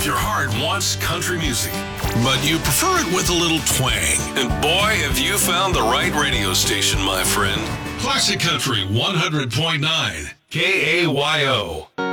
If your heart wants country music, but you prefer it with a little twang, and boy, have you found the right radio station, my friend. Classic Country 100.9 KAYO.